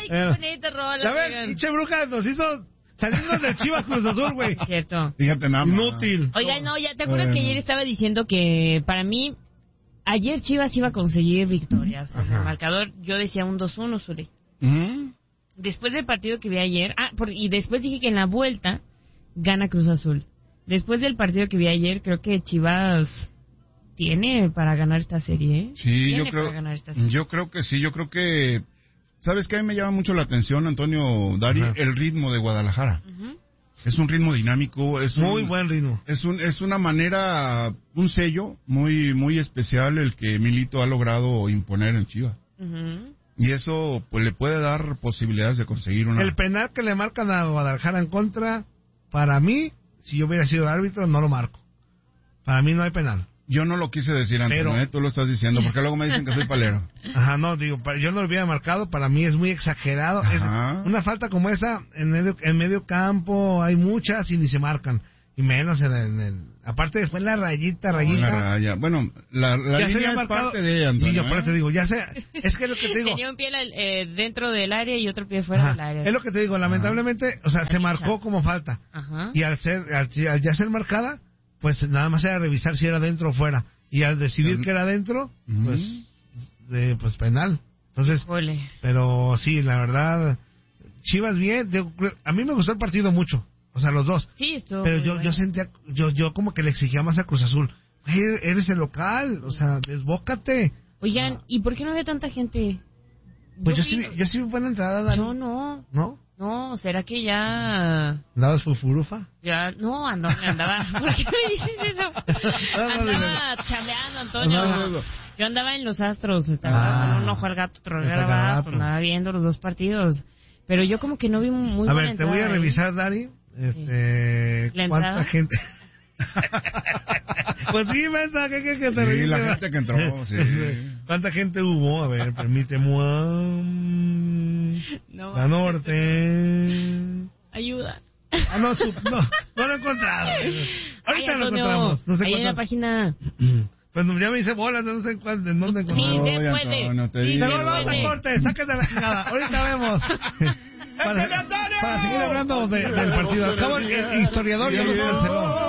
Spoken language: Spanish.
qué bonito rola. ¿Sabes? Pinche bruja nos hizo salirnos del Chivas Cruz Azul, güey. Cierto. Fíjate nada más. Inútil. Oiga, no, ya te acuerdas que ayer estaba diciendo que para mí, ayer Chivas iba a conseguir victoria. O sea, en el marcador yo decía un 2-1, Zuli. Después del partido que vi ayer, y después dije que en la vuelta gana Cruz Azul. Después del partido que vi ayer, creo que Chivas tiene para ganar esta serie, ¿eh? Sí, yo creo que sí, yo creo que... ¿Sabes qué? A mí me llama mucho la atención, Antonio, Dari, el ritmo de Guadalajara. Es un ritmo dinámico, muy buen ritmo. Es una manera, un sello muy muy especial el que Milito ha logrado imponer en Chivas. Y eso pues le puede dar posibilidades de conseguir una... El penal que le marcan a Guadalajara en contra, para mí, si yo hubiera sido árbitro, no lo marco. Para mí no hay penal. Yo no lo quise decir antes, pero... tú lo estás diciendo, porque luego me dicen que soy palero. Ajá, no, digo, yo no lo hubiera marcado, para mí es muy exagerado. Es una falta como esa, en medio campo, hay muchas y ni se marcan. Y menos en el... Aparte fue la rayita. La raya. Bueno, la línea es parte de Antonio. Sí, yo por eso te digo, ya sé, es que es lo que te digo. Tenía un pie dentro del área y otro pie fuera del área. Es lo que te digo, lamentablemente, o sea, se marcó como falta. Y al ya ser marcada, pues nada más era revisar si era dentro o fuera. Y al decidir que era dentro, pues penal. Entonces, pero sí, la verdad, Chivas bien. A mí me gustó el partido mucho. O sea, los dos. Sí, estuvo. Pero yo sentía, yo como que le exigía más a Cruz Azul. Eres el local, o sea, desbócate. Oigan, ¿y por qué no había tanta gente? Pues yo sí vi buena entrada, Dani. Yo no. ¿No? No, ¿será que ya...? ¿Andabas fufurufa? Ya, no, andaba... ¿Por qué me dices eso? Andaba chambeando, Antonio. Yo andaba en los Astros, estaba con un ojo al gato, otro al gato, andaba viendo los dos partidos. Pero yo como que no vi muy buena entrada. A ver, te voy a revisar, Dari, ¿cuánta gente? Pues sí, mensaje que te revise. La gente que entró, sí. ¿Cuánta gente hubo? A ver, permíteme. La Norte. Ayuda. No lo he encontrado. Ahorita lo encontramos. No sé ahí en la página. Pues ya me hice bolas, no sé en dónde encontramos. Sí, se puede. No, corte, sáquenle la chingada. Ahorita vemos. Para seguir hablando del partido. Al cabo, el historiador ya nos canceló.